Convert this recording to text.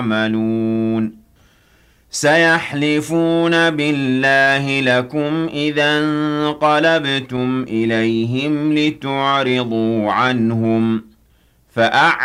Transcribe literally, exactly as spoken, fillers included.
يعملون سيحلفون بالله لكم إذا انقلبتم إليهم لتعرضوا عنهم فأعلموا